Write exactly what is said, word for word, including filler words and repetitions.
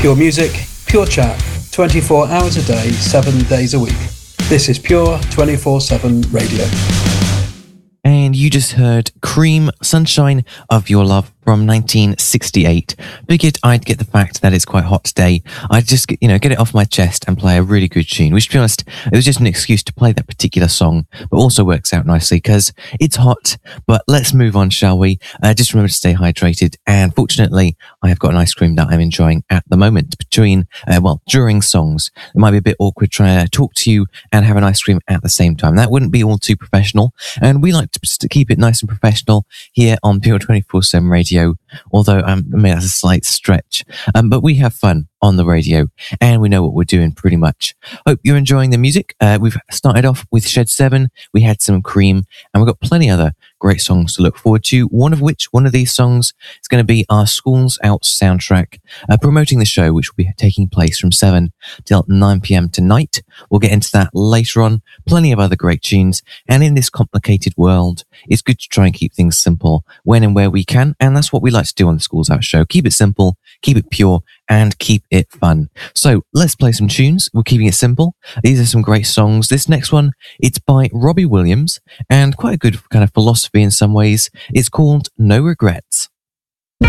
Pure music, pure chat, twenty-four hours a day, seven days a week. This is Pure twenty-four seven Radio. And you just heard Cream, Sunshine of Your Love from nineteen sixty-eight. Figured I'd get the fact that it's quite hot today. I'd just, you know, get it off my chest and play a really good tune, which, to be honest, it was just an excuse to play that particular song, but also works out nicely because it's hot. But let's move on, shall we? Uh, just remember to stay hydrated. And fortunately, I have got an ice cream that I'm enjoying at the moment between, uh, well, during songs. It might be a bit awkward trying to talk to you and have an ice cream at the same time. That wouldn't be all too professional. And we like to just keep it nice and professional here on Pure twenty-four seven Radio. Although um, I mean, that's a slight stretch. Um, but we have fun on the radio and we know what we're doing pretty much. Hope you're enjoying the music. Uh, we've started off with Shed seven. We had some Cream and we've got plenty other great songs to look forward to. One of which, one of these songs is going to be our Schools Out soundtrack, uh, promoting the show, which will be taking place from seven till nine p.m. tonight. We'll get into that later on. Plenty of other great tunes. And in this complicated world, it's good to try and keep things simple when and where we can. And that's what we like to do on the Schools Out show. Keep it simple, keep it pure, and keep it fun. So let's play some tunes. We're keeping it simple. These are some great songs. This next one, it's by Robbie Williams and quite a good kind of philosophy in some ways. It's called No Regrets.